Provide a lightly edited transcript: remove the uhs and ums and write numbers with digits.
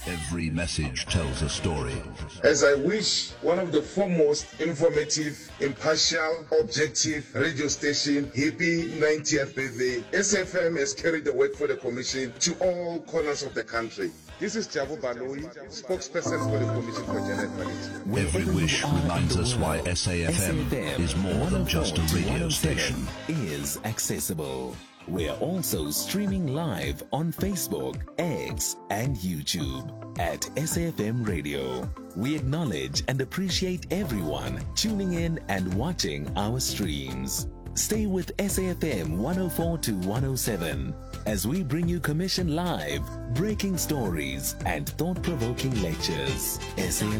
Every message tells a story. As I wish one of the foremost informative, impartial, objective radio station, happy 90th birthday. SFM has carried the work for the Commission to all corners of the country. This is Jabu Baloi, spokesperson for the Commission for Gender Equality. Every wish reminds us why SAFM is more than just a radio station. Is accessible. We're also streaming live on Facebook, X, and YouTube at SAFM Radio. We acknowledge and appreciate everyone tuning in and watching our streams. Stay with SAFM 104 to 107 as we bring you Commission Live, breaking stories, and thought-provoking lectures. SAFM